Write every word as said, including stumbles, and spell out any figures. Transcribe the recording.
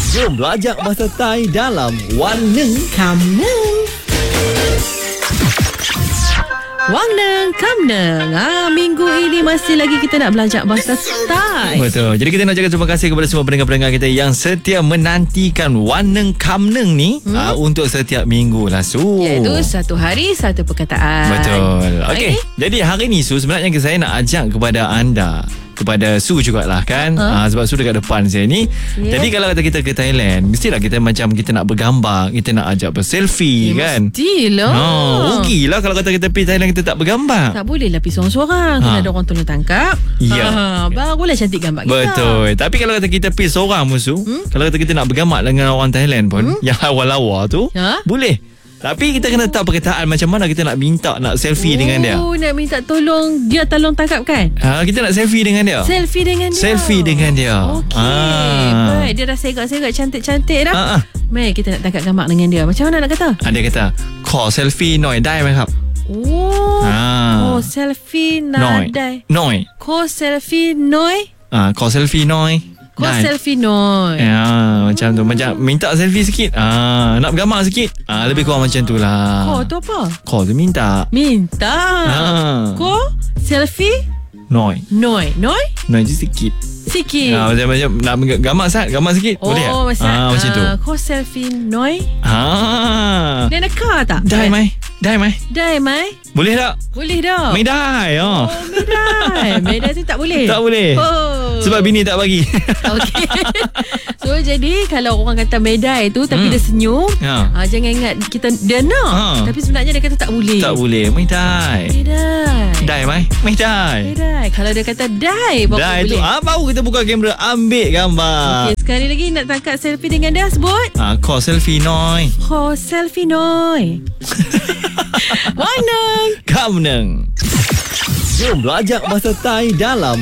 Jom belajar bahasa Thai dalam Wan Neng Kam Neng. Wang Neng, Kam Neng. Ah, minggu ini masih lagi kita nak belajar bahasa Thai. Betul. Jadi kita nak cakap terima kasih kepada semua pendengar-pendengar kita yang setia menantikan Wan Neng Kam Neng ni hmm? uh, untuk setiap minggu lah Su. Iaitu satu hari satu perkataan. Betul. Okey. Okay. Jadi hari ni Su, sebenarnya saya nak ajak kepada anda, kepada Su jugalah kan, uh-huh. uh, sebab Su dekat depan saya ni. Yeah. Jadi kalau kata kita ke Thailand, mestilah kita macam kita nak bergambar, kita nak ajak berselfie, yeah, kan. Mestilah. Oh, rugilah kalau kata kita pergi Thailand kita tak bergambar. Tak boleh lah pergi seorang-seorang. Kena ha. ada orang tolong tangkap. Ya. Yeah. Ha, barulah cantik gambar kita. Betul. Tapi kalau kata kita pergi seorang Su, hmm? kalau kata kita nak bergambar dengan orang Thailand pun, hmm? yang lawa-lawa tu, ha? boleh. Tapi kita kena tahu perkataan macam mana kita nak minta nak selfie oh, dengan dia. Oh, nak minta tolong dia tolong tangkap kan? Ha, kita nak selfie dengan dia. Selfie dengan dia. Selfie dengan dia. Okey. Ha. Baik, dia dah segak-segak cantik-cantik dah. Ha, ha. Baik, kita nak tangkap gambar dengan dia. Macam mana nak kata? Ha, dia kata, "ขอ selfie หน่อยได้ไหมครับ?" Oh. Ha. ขอ selfie หน่อยได้หน่อยขอ selfie หน่อย Ah, ขอ selfie หน่อยขอ selfie หน่อย Ya, macam tu. Macam minta selfie sikit. Ah, nak bergambar sikit. Ah, lebih kurang macam tu lah. Ko tu apa? Ko tu minta. Minta. Ah. Ko selfie Noi. Noi. Noi? Noi je sikit. Sikit. Ah, macam macam nak gambar sat, gambar sikit. Oh, boleh tak? Masa, Ah, macam tu. Ko selfie noi. Ah. Dia nak kah tak? ได้ไหม ได้ไหมได้ไหม Boleh tak? Boleh dah. ไม่ได้ oh. Oh, medai. Medai tu tak boleh. Tak boleh. Oh. Sebab bini tak bagi. Okey. So jadi kalau orang kata medai tu tapi hmm. dia senyum, ha. ah, jangan ingat kita dia nak. Ha. Tapi sebenarnya dia kata tak boleh. Tak boleh. ไม่ได้ Medai. ได้ไหม ไม่ได้ Medai. Kalau dia kata dai baru Dah boleh. itu ah, baru kita buka kamera, ambil gambar. Okey, sekali lagi nak tangkap selfie dengan dia, sebut. Ah, ขอ selfie หน่อย Ko selfie noi. Wang Neng Kam Neng. Jom belajar bahasa Thai dalam